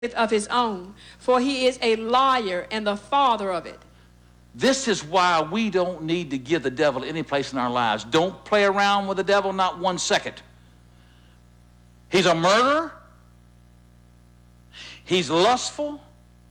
of his own, for he is a liar and the father of it. This is why we don't need to give the devil any place in our lives. Don't play around with the devil, not 1 second. He's a murderer. He's lustful.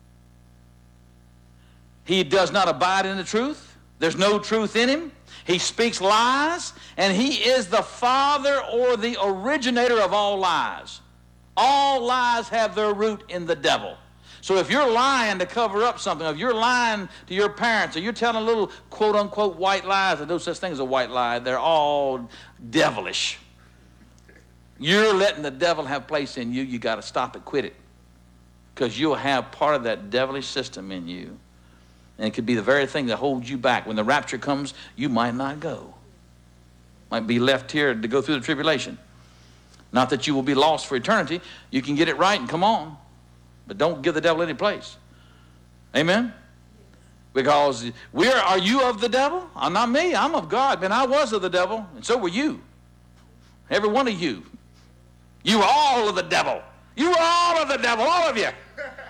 He does not abide in the truth. There's no truth in him. He speaks lies, and he is the father or the originator of all lies. All lies have their root in the devil. So if you're lying to cover up something, if you're lying to your parents, or you're telling little quote-unquote white lies, there's no such thing as a white lie. They're all devilish. You're letting the devil have place in you. You got to stop it, quit it, because you'll have part of that devilish system in you. And it could be the very thing that holds you back. When the rapture comes, you might not go. Might be left here to go through the tribulation. Not that you will be lost for eternity. You can get it right and come on. But don't give the devil any place. Amen? Because are you of the devil? Not me. I'm of God. Man, I was of the devil, and so were you. Every one of you. You are all of the devil. You are all of the devil, all of you.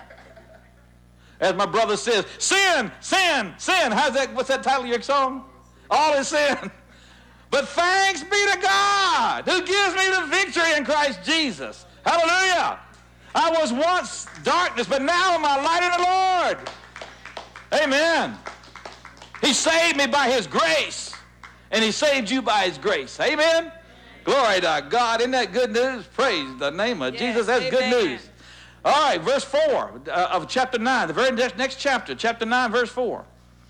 As my brother says, sin, sin, sin. What's that title of your song? All is sin. But thanks be to God who gives me the victory in Christ Jesus. Hallelujah. I was once darkness, but now am I light in the Lord. Amen. He saved me by his grace, and he saved you by his grace. Amen. Glory to God. Isn't that good news? Praise the name of Jesus. That's good news. All right, verse 4 of chapter 9, the very next chapter, chapter 9, verse 4.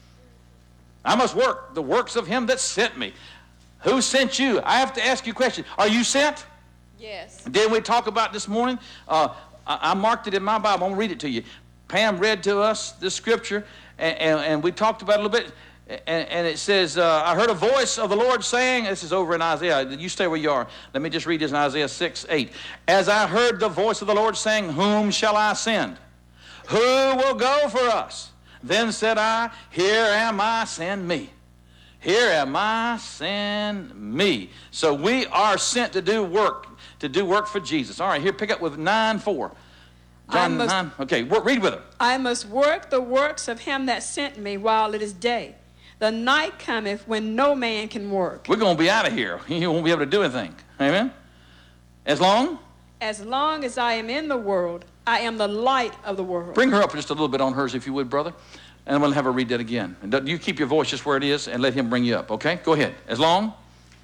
I must work the works of him that sent me. Who sent you? I have to ask you a question. Are you sent? Yes. Didn't we talk about this morning? I marked it in my Bible. I'm going to read it to you. Pam read to us this scripture, and we talked about it a little bit. And it says, I heard a voice of the Lord saying, this is over in Isaiah. You stay where you are. Let me just read this in Isaiah 6:8. As I heard the voice of the Lord saying, whom shall I send? Who will go for us? Then said I, here am I, send me. Here am I, send me. So we are sent to do work for Jesus. All right, here, pick up with 9:4. John 9. Okay, read with her. I must work the works of him that sent me while it is day. The night cometh when no man can work. We're going to be out of here. You won't be able to do anything. Amen? As long as I am in the world, I am the light of the world. Bring her up just a little bit on hers, if you would, brother. And I'm going to have her read that again. And you keep your voice just where it is and let him bring you up, okay? Go ahead. As long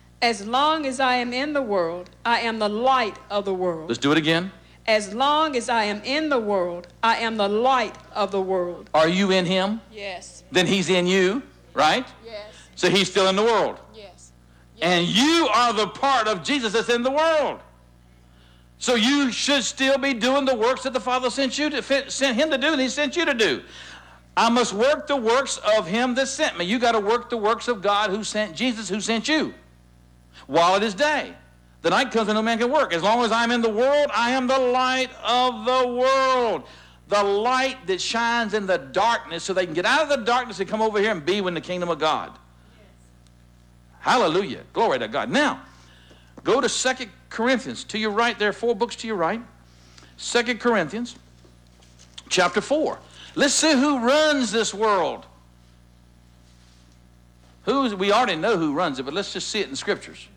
as I am in the world, I am the light of the world. Let's do it again. As long as I am in the world, I am the light of the world. Are you in him? Yes. Then he's in you, right? Yes. So he's still in the world. Yes. And you are the part of Jesus that's in the world. So you should still be doing the works that the Father sent him to do, and he sent you to do. I must work the works of him that sent me. You got to work the works of God who sent Jesus, who sent you, while it is day. The night comes when no man can work. As long as I'm in the world, I am the light of the world. The light that shines in the darkness so they can get out of the darkness and come over here and be in the kingdom of God. Yes. Hallelujah. Glory to God. Now, go to 2 Corinthians. To your right, there are 4 books to your right. 2 Corinthians, chapter 4. Let's see who runs this world. We already know who runs it, but let's just see it in the scriptures.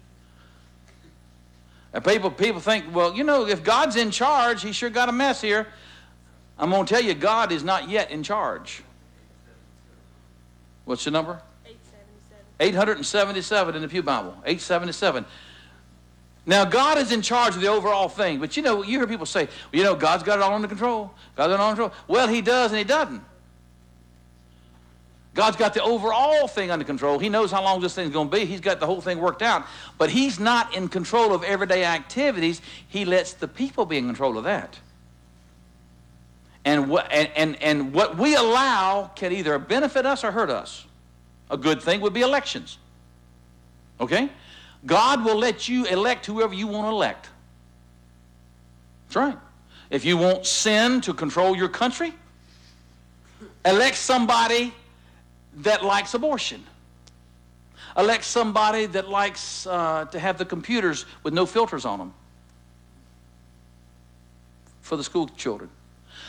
And people think, well, you know, if God's in charge, he sure got a mess here. I'm going to tell you, God is not yet in charge. What's the number? 877 in the Pew Bible. 877. Now, God is in charge of the overall thing. But, you know, you hear people say, well, you know, God's got it all under control. God's got it all under control. Well, he does and he doesn't. God's got the overall thing under control. He knows how long this thing's going to be. He's got the whole thing worked out. But he's not in control of everyday activities. He lets the people be in control of that. And what we allow can either benefit us or hurt us. A good thing would be elections. Okay? God will let you elect whoever you want to elect. That's right. If you want sin to control your country, elect somebody that likes abortion. Elect somebody that likes to have the computers with no filters on them for the school children.